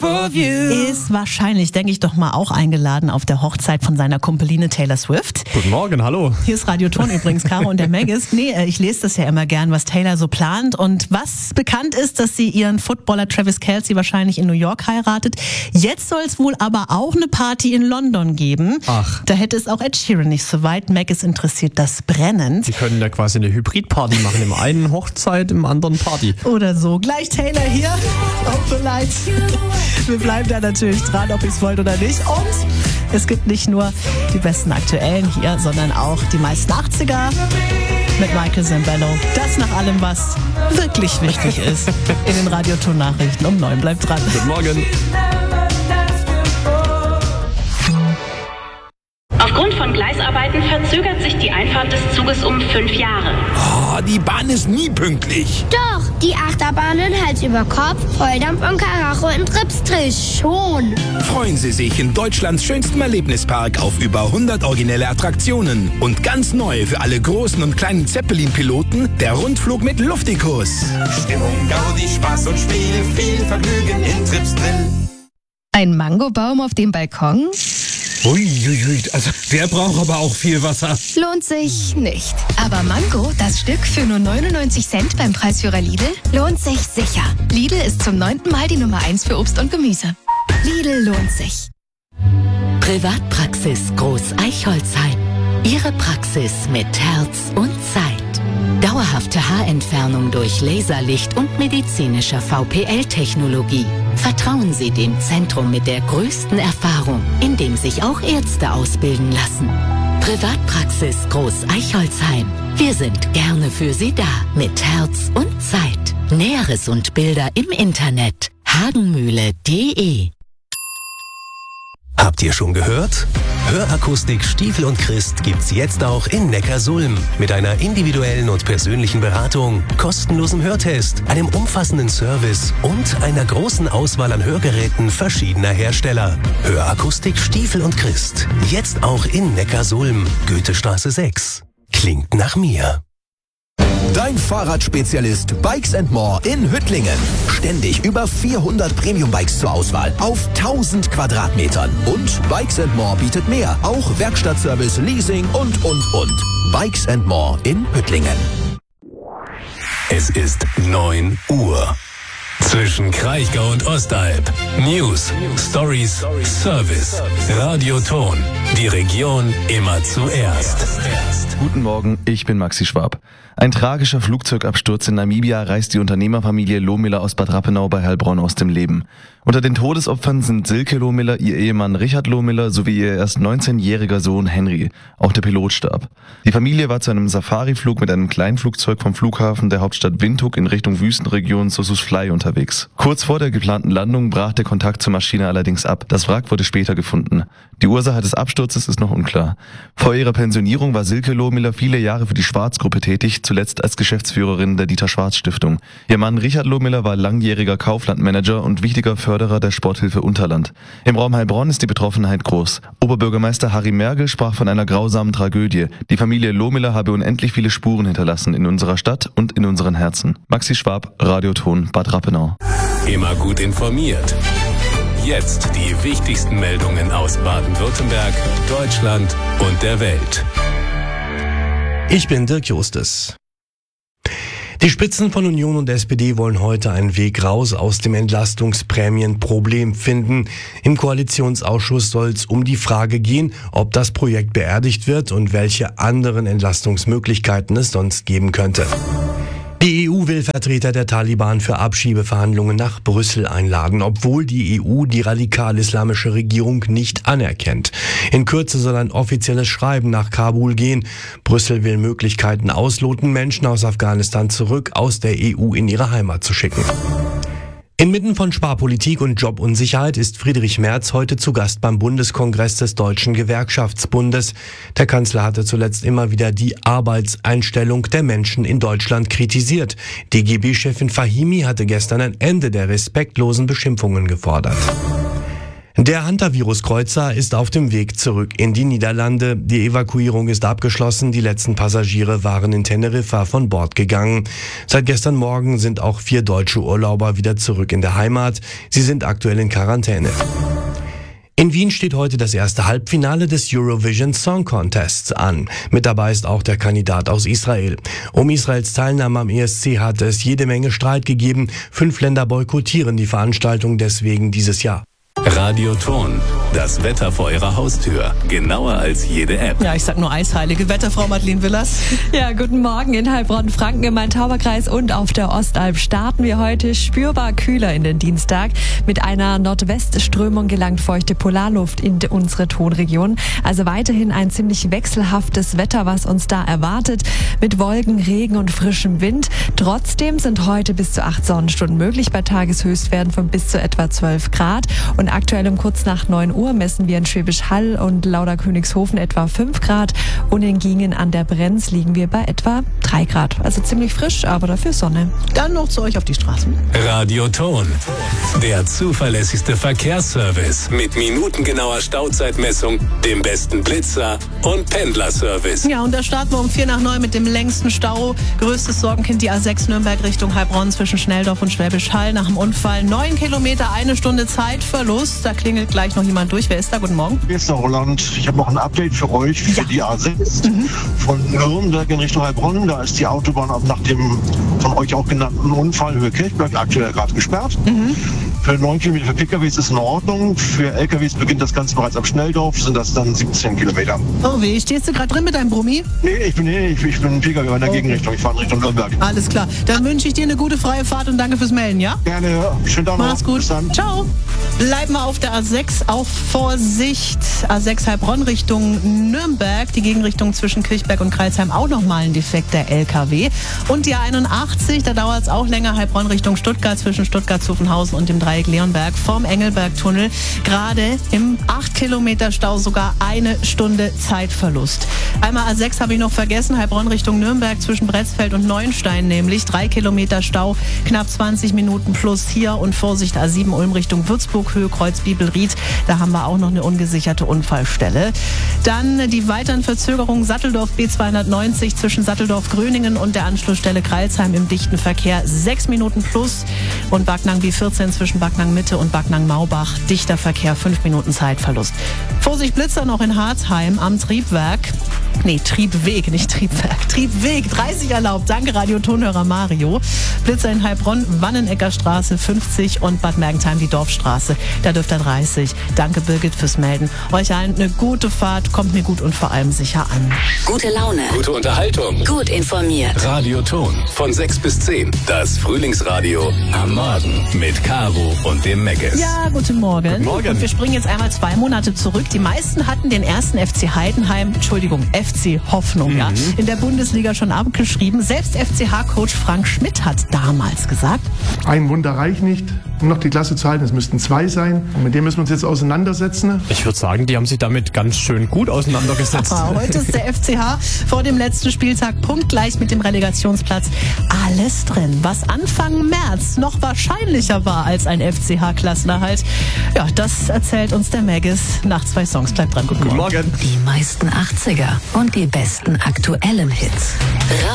Ist wahrscheinlich, denke ich doch mal, auch eingeladen auf der Hochzeit von seiner Kumpeline Taylor Swift. Guten Morgen, hallo. Hier ist Radio Ton übrigens, Caro und der Maggis. Ich lese das ja immer gern, was Taylor so plant. Und was bekannt ist, dass sie ihren Footballer Travis Kelce wahrscheinlich in New York heiratet. Jetzt soll es wohl aber auch eine Party in London geben. Ach. Da hätte es auch Ed Sheeran nicht so weit. Maggis interessiert das brennend. Sie können ja quasi eine Hybrid-Party machen. Im einen Hochzeit, im anderen Party. Oder so. Gleich Taylor hier. Open Lights. Wir bleiben da natürlich dran, ob ihr es wollt oder nicht. Und es gibt nicht nur die besten Aktuellen hier, sondern auch die meisten 80er mit Michael Zambello. Das nach allem, was wirklich wichtig ist in den Radioton-Nachrichten um 9. Bleibt dran. Guten Morgen. Aufgrund von Gleisarbeiten verzögert sich die Einfahrt des Zuges um 5 Jahre. Oh, die Bahn ist nie pünktlich. Doch, die Achterbahnen Hals über Kopf, Volldampf und Karacho in Tripstrill schon. Freuen Sie sich in Deutschlands schönstem Erlebnispark auf über 100 originelle Attraktionen. Und ganz neu für alle großen und kleinen Zeppelin-Piloten, der Rundflug mit Luftikus. Stimmung, Gaudi, Spaß und Spiel, viel Vergnügen in Tripstrill. Ein Mangobaum auf dem Balkon? Uiuiui, also der braucht aber auch viel Wasser. Lohnt sich nicht. Aber Mango, das Stück für nur 99 Cent beim Preisführer Lidl, lohnt sich sicher. Lidl ist zum 9. Mal die Nummer 1 für Obst und Gemüse. Lidl lohnt sich. Privatpraxis Groß Eichholzheim. Ihre Praxis mit Herz und Zeit. Dauerhafte Haarentfernung durch Laserlicht und medizinischer VPL-Technologie. Vertrauen Sie dem Zentrum mit der größten Erfahrung, in dem sich auch Ärzte ausbilden lassen. Privatpraxis Groß Eichholzheim. Wir sind gerne für Sie da, mit Herz und Zeit. Näheres und Bilder im Internet. hagenmühle.de. Habt ihr schon gehört? Hörakustik Stiefel und Christ gibt's jetzt auch in Neckarsulm. Mit einer individuellen und persönlichen Beratung, kostenlosem Hörtest, einem umfassenden Service und einer großen Auswahl an Hörgeräten verschiedener Hersteller. Hörakustik Stiefel und Christ. Jetzt auch in Neckarsulm. Goethestraße 6. Klingt nach mir. Dein Fahrradspezialist Bikes & More in Hüttlingen. Ständig über 400 Premium-Bikes zur Auswahl auf 1000 Quadratmetern. Und Bikes & More bietet mehr. Auch Werkstattservice, Leasing und. Bikes & More in Hüttlingen. Es ist 9 Uhr. Zwischen Kraichgau und Ostalb. News, Stories, Service. Radioton. Die Region immer zuerst. Guten Morgen, ich bin Maxi Schwab. Ein tragischer Flugzeugabsturz in Namibia reißt die Unternehmerfamilie Lohmiller aus Bad Rappenau bei Heilbronn aus dem Leben. Unter den Todesopfern sind Silke Lohmiller, ihr Ehemann Richard Lohmiller sowie ihr erst 19-jähriger Sohn Henry. Auch der Pilot starb. Die Familie war zu einem Safariflug mit einem Kleinflugzeug vom Flughafen der Hauptstadt Windhoek in Richtung Wüstenregion Sossusvlei unterwegs. Kurz vor der geplanten Landung brach der Kontakt zur Maschine allerdings ab. Das Wrack wurde später gefunden. Die Ursache des Absturzes ist noch unklar. Vor ihrer Pensionierung war Silke Lohmiller viele Jahre für die Schwarz-Gruppe tätig, zuletzt als Geschäftsführerin der Dieter-Schwarz-Stiftung. Ihr Mann Richard Lohmiller war langjähriger Kauflandmanager und wichtiger Förderer der Sporthilfe Unterland. Im Raum Heilbronn ist die Betroffenheit groß. Oberbürgermeister Harry Mergel sprach von einer grausamen Tragödie. Die Familie Lohmiller habe unendlich viele Spuren hinterlassen in unserer Stadt und in unseren Herzen. Maxi Schwab, Radioton, Bad Rappenau. Immer gut informiert. Jetzt die wichtigsten Meldungen aus Baden-Württemberg, Deutschland und der Welt. Ich bin Dirk Justus. Die Spitzen von Union und SPD wollen heute einen Weg raus aus dem Entlastungsprämienproblem finden. Im Koalitionsausschuss soll es um die Frage gehen, ob das Projekt beerdigt wird und welche anderen Entlastungsmöglichkeiten es sonst geben könnte. Die EU will Vertreter der Taliban für Abschiebeverhandlungen nach Brüssel einladen, obwohl die EU die radikal-islamische Regierung nicht anerkennt. In Kürze soll ein offizielles Schreiben nach Kabul gehen. Brüssel will Möglichkeiten ausloten, Menschen aus Afghanistan zurück aus der EU in ihre Heimat zu schicken. Inmitten von Sparpolitik und Jobunsicherheit ist Friedrich Merz heute zu Gast beim Bundeskongress des Deutschen Gewerkschaftsbundes. Der Kanzler hatte zuletzt immer wieder die Arbeitseinstellung der Menschen in Deutschland kritisiert. DGB-Chefin Fahimi hatte gestern ein Ende der respektlosen Beschimpfungen gefordert. Der Hantavirus-Kreuzer ist auf dem Weg zurück in die Niederlande. Die Evakuierung ist abgeschlossen. Die letzten Passagiere waren in Teneriffa von Bord gegangen. Seit gestern Morgen sind auch 4 deutsche Urlauber wieder zurück in der Heimat. Sie sind aktuell in Quarantäne. In Wien steht heute das erste Halbfinale des Eurovision Song Contests an. Mit dabei ist auch der Kandidat aus Israel. Um Israels Teilnahme am ESC hat es jede Menge Streit gegeben. 5 Länder boykottieren die Veranstaltung deswegen dieses Jahr. Radioton, das Wetter vor Ihrer Haustür. Genauer als jede App. Ja, ich sag nur eisheilige Wetterfrau Madeleine Willers. Ja, guten Morgen in Heilbronn, Franken, im Main-Tauber-Kreis und auf der Ostalb starten wir heute spürbar kühler in den Dienstag. Mit einer Nordwestströmung gelangt feuchte Polarluft in unsere Tonregion. Also weiterhin ein ziemlich wechselhaftes Wetter, was uns da erwartet. Mit Wolken, Regen und frischem Wind. Trotzdem sind heute bis zu 8 Sonnenstunden möglich bei Tageshöchstwerten von bis zu etwa 12 Grad. Und aktuell um kurz nach 9 Uhr messen wir in Schwäbisch Hall und Lauderkönigshofen etwa 5 Grad. Und in Gingen an der Brenz liegen wir bei etwa 3 Grad. Also ziemlich frisch, aber dafür Sonne. Dann noch zu euch auf die Straßen. Radioton, der zuverlässigste Verkehrsservice mit minutengenauer Stauzeitmessung, dem besten Blitzer und Pendlerservice. Ja, und da starten wir um 4 nach 9 mit dem längsten Stau. Größtes Sorgenkind die A6 Nürnberg Richtung Heilbronn zwischen Schnelldorf und Schwäbisch Hall. Nach dem Unfall 9 Kilometer, 1 Stunde Zeitverlust. Da klingelt gleich noch jemand durch. Wer ist da? Guten Morgen. Hier ist der Roland. Ich habe noch ein Update für euch für die A6 von Nürnberg in Richtung Heilbronn. Da ist die Autobahn ab nach dem von euch auch genannten Unfall Höhe Kirchberg aktuell gerade gesperrt. Für 9 Kilometer für PKWs ist in Ordnung. Für LKWs beginnt das Ganze bereits ab Schnelldorf, sind das dann 17 Kilometer. Oh weh, stehst du gerade drin mit deinem Brummi? Nee, ich bin ein PKW in der Gegenrichtung. Ich fahre in Richtung Nürnberg. Alles klar. Dann wünsche ich dir eine gute freie Fahrt und danke fürs Melden, ja? Gerne. Schönen Tag noch. Mach's gut. Bis dann. Ciao. Bleiben wir auf der A6. Auf Vorsicht. A6 Heilbronn Richtung Nürnberg. Die Gegenrichtung zwischen Kirchberg und Crailsheim auch nochmal ein defekter LKW. Und die A81, da dauert es auch länger. Heilbronn Richtung Stuttgart zwischen Stuttgart-Zuffenhausen und dem Dreieck Leonberg vom Engelbergtunnel. Gerade im 8 Kilometer Stau sogar 1 Stunde Zeitverlust. Einmal A6 habe ich noch vergessen. Heilbronn Richtung Nürnberg zwischen Bretzfeld und Neuenstein nämlich. 3 Kilometer Stau, knapp 20 Minuten plus hier. Und Vorsicht A7 Ulm Richtung Würzburg, Höhe Kreuz Bibelried. Da haben wir auch noch eine ungesicherte Unfallstelle. Dann die weiteren Verzögerungen. Satteldorf B290 zwischen Satteldorf-Gröningen und der Anschlussstelle Crailsheim im dichten Verkehr 6 Minuten plus. Und Backnang B14 zwischen Backnang Mitte und Backnang-Maubach. Dichter Verkehr, 5 Minuten Zeitverlust. Vorsicht Blitzer noch in Harzheim am Triebwerk. Nee, Triebweg, nicht Triebwerk. Triebweg, 30 erlaubt. Danke, Radiotonhörer Mario. Blitzer in Heilbronn, Wannenecker Straße 50 und Bad Mergentheim die Dorfstraße. Da dürft ihr 30. Danke, Birgit, fürs Melden. Euch allen eine gute Fahrt, kommt mir gut und vor allem sicher an. Gute Laune. Gute Unterhaltung. Gut informiert. Radioton von 6 bis 10. Das Frühlingsradio am Morgen mit Caro und dem Meggis. Ja, guten Morgen. Guten Morgen. Und wir springen jetzt einmal 2 Monate zurück. Die meisten hatten den ersten FC Heidenheim, FC Hoffnung, ja, in der Bundesliga schon abgeschrieben. Selbst FCH-Coach Frank Schmidt hat damals gesagt: Ein Wunder reicht nicht, um noch die Klasse zu halten. Es müssten 2 sein. Und mit dem müssen wir uns jetzt auseinandersetzen. Ich würde sagen, die haben sich damit ganz schön gut auseinandergesetzt. Heute ist der FCH vor dem letzten Spieltag punktgleich mit dem Relegationsplatz. Alles drin, was Anfang März noch wahrscheinlicher war als ein FCH-Klassenerhalt. Ja, das erzählt uns der Meggis nach 2 Songs. Bleibt dran, guten Morgen. Die meisten 80er und die besten aktuellen Hits.